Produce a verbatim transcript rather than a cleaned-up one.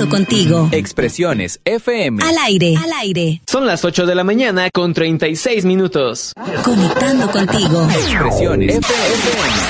Conectando contigo. Expresiones F M. Al aire, al aire. Son las ocho de la mañana con treinta y seis minutos. Conectando contigo. Expresiones F M.